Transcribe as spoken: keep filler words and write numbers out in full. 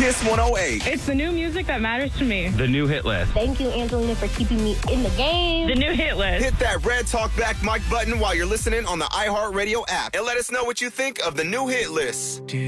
Kiss one oh eight. It's the new music that matters to me. The new hit list. Thank you, Angelina, for keeping me in the game. The new hit list. Hit that red talk back mic button while you're listening on the iHeartRadio app and let us know what you think of the new hit list.